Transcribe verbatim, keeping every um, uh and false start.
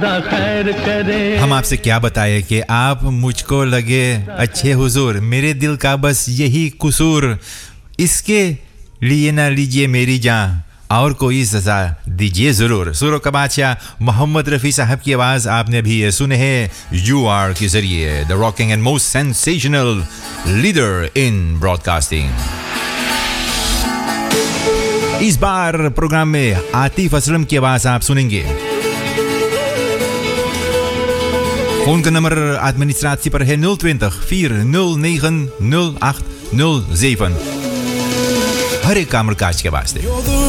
खैर करे। हम आपसे क्या बताएं कि आप मुझको लगे अच्छे हुजूर, मेरे दिल का बस यही कसूर, इसके लिए ना लीजिए मेरी जान, और कोई सजा दीजिए जरूर। सुरों का बादशाह मोहम्मद रफ़ी साहब की आवाज़ आपने भी सुने हैं यू आर के जरिए, the rocking and most sensational leader in broadcasting. इस बार प्रोग्राम में आतिफ असलम की आवाज़ आप सुनेंगे। फोन का number administratie per nul twintig vier nul negen nul acht nul zeven. हर एक कामर काज के वास्ते।